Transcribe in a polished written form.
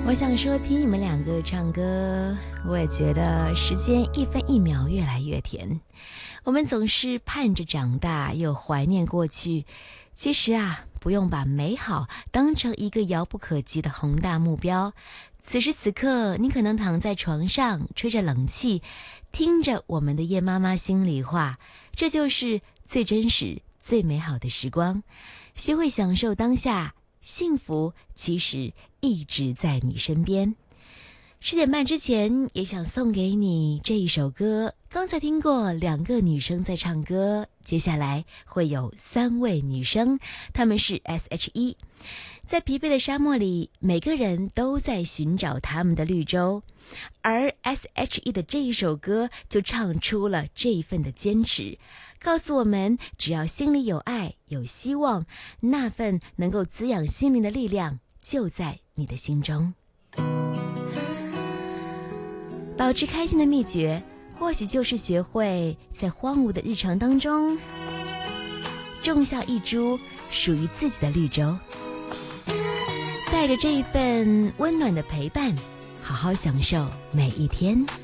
我想说听你们两个唱歌，我也觉得时间一分一秒越来越甜。我们总是盼着长大，又怀念过去。其实啊，不用把美好当成一个遥不可及的宏大目标。此时此刻，你可能躺在床上，吹着冷气，听着我们的叶妈妈心里话，这就是最真实、最美好的时光。学会享受当下，幸福其实一直在你身边。10点半之前也想送给你这一首歌，刚才听过2个女生在唱歌，接下来会有3位女生，她们是 S.H.E。 在疲惫的沙漠里，每个人都在寻找他们的绿洲，而 S.H.E 的这一首歌就唱出了这一份的坚持，告诉我们只要心里有爱有希望，那份能够滋养心灵的力量就在你的心中。保持开心的秘诀，或许就是学会在荒芜的日常当中种下一株属于自己的绿洲，带着这一份温暖的陪伴，好好享受每一天。